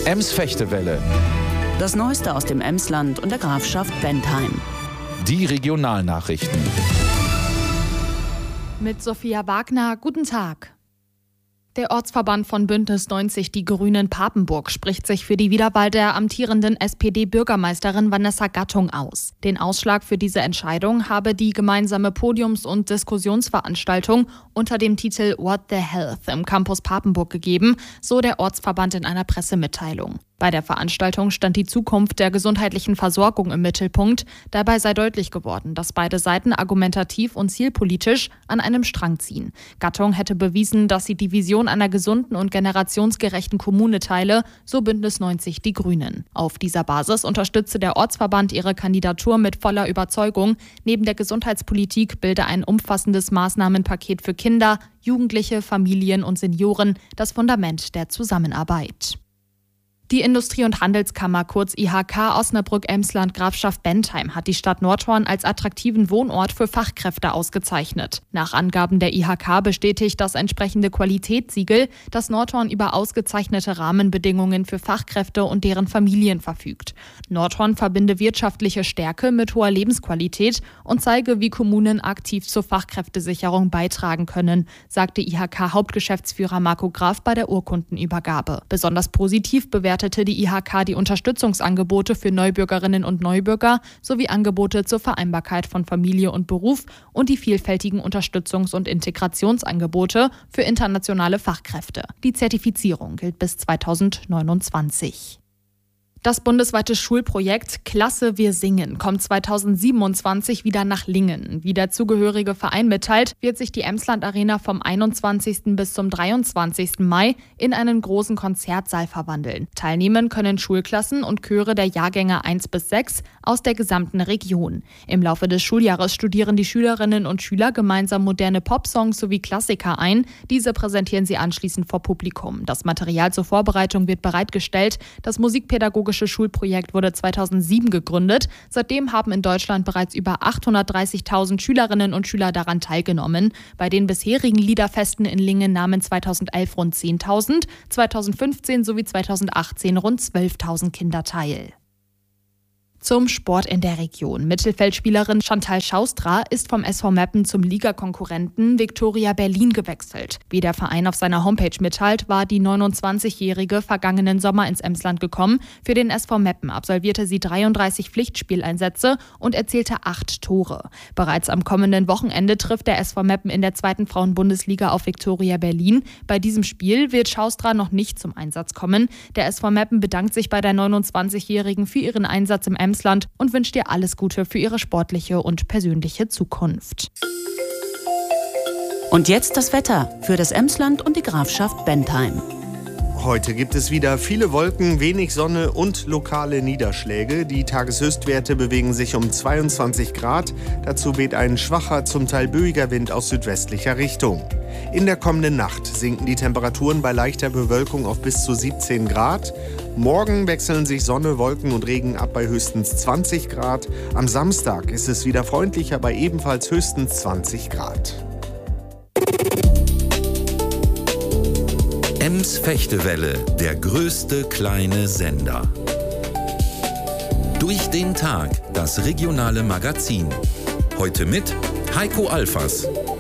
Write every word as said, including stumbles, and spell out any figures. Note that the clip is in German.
Ems-Fechtewelle. Das Neueste aus dem Emsland und der Grafschaft Bentheim. Die Regionalnachrichten. Mit Sophia Wagner, guten Tag. Der Ortsverband von Bündnis neunzig Die Grünen Papenburg spricht sich für die Wiederwahl der amtierenden S P D-Bürgermeisterin Vanessa Gattung aus. Den Ausschlag für diese Entscheidung habe die gemeinsame Podiums- und Diskussionsveranstaltung unter dem Titel What the Health im Campus Papenburg gegeben, so der Ortsverband in einer Pressemitteilung. Bei der Veranstaltung stand die Zukunft der gesundheitlichen Versorgung im Mittelpunkt. Dabei sei deutlich geworden, dass beide Seiten argumentativ und zielpolitisch an einem Strang ziehen. Gattung hätte bewiesen, dass sie die Vision einer gesunden und generationsgerechten Kommune teile, so Bündnis neunzig Die Grünen. Auf dieser Basis unterstütze der Ortsverband ihre Kandidatur mit voller Überzeugung. Neben der Gesundheitspolitik bilde ein umfassendes Maßnahmenpaket für Kinder, Jugendliche, Familien und Senioren das Fundament der Zusammenarbeit. Die Industrie- und Handelskammer, kurz I H K Osnabrück-Emsland Grafschaft Bentheim, hat die Stadt Nordhorn als attraktiven Wohnort für Fachkräfte ausgezeichnet. Nach Angaben der I H K bestätigt das entsprechende Qualitätssiegel, dass Nordhorn über ausgezeichnete Rahmenbedingungen für Fachkräfte und deren Familien verfügt. Nordhorn verbinde wirtschaftliche Stärke mit hoher Lebensqualität und zeige, wie Kommunen aktiv zur Fachkräftesicherung beitragen können, sagte I H K-Hauptgeschäftsführer Marco Graf bei der Urkundenübergabe. Besonders positiv bewertet die I H K die Unterstützungsangebote für Neubürgerinnen und Neubürger sowie Angebote zur Vereinbarkeit von Familie und Beruf und die vielfältigen Unterstützungs- und Integrationsangebote für internationale Fachkräfte. Die Zertifizierung gilt bis zweitausendneunundzwanzig. Das bundesweite Schulprojekt Klasse Wir singen kommt zweitausendsiebenundzwanzig wieder nach Lingen. Wie der zugehörige Verein mitteilt, wird sich die Emsland Arena vom einundzwanzigsten bis zum dreiundzwanzigsten Mai in einen großen Konzertsaal verwandeln. Teilnehmen können Schulklassen und Chöre der Jahrgänge eins bis sechs aus der gesamten Region. Im Laufe des Schuljahres studieren die Schülerinnen und Schüler gemeinsam moderne Popsongs sowie Klassiker ein. Diese präsentieren sie anschließend vor Publikum. Das Material zur Vorbereitung wird bereitgestellt. Das Musikpädagogische Schulprojekt wurde zweitausendsieben gegründet. Seitdem haben in Deutschland bereits über achthundertdreißigtausend Schülerinnen und Schüler daran teilgenommen. Bei den bisherigen Liederfesten in Lingen nahmen zweitausendelf rund zehntausend, zweitausendfünfzehn sowie zweitausendachtzehn rund zwölftausend Kinder teil. Zum Sport in der Region. Mittelfeldspielerin Chantal Schaustra ist vom S V Meppen zum Ligakonkurrenten Viktoria Berlin gewechselt. Wie der Verein auf seiner Homepage mitteilt, war die neunundzwanzigjährige vergangenen Sommer ins Emsland gekommen. Für den S V Meppen absolvierte sie dreiunddreißig Pflichtspieleinsätze und erzielte acht Tore. Bereits am kommenden Wochenende trifft der S V Meppen in der zweiten Frauenbundesliga auf Viktoria Berlin. Bei diesem Spiel wird Schaustra noch nicht zum Einsatz kommen. Der S V Meppen bedankt sich bei der neunundzwanzigjährigen für ihren Einsatz im Emsland und wünscht ihr alles Gute für ihre sportliche und persönliche Zukunft. Und jetzt das Wetter für das Emsland und die Grafschaft Bentheim. Heute gibt es wieder viele Wolken, wenig Sonne und lokale Niederschläge. Die Tageshöchstwerte bewegen sich um zweiundzwanzig Grad. Dazu weht ein schwacher, zum Teil böiger Wind aus südwestlicher Richtung. In der kommenden Nacht sinken die Temperaturen bei leichter Bewölkung auf bis zu siebzehn Grad. Morgen wechseln sich Sonne, Wolken und Regen ab bei höchstens zwanzig Grad. Am Samstag ist es wieder freundlicher bei ebenfalls höchstens zwanzig Grad. Ems-Fechtewelle, der größte kleine Sender. Durch den Tag, das regionale Magazin. Heute mit Heiko Alfers.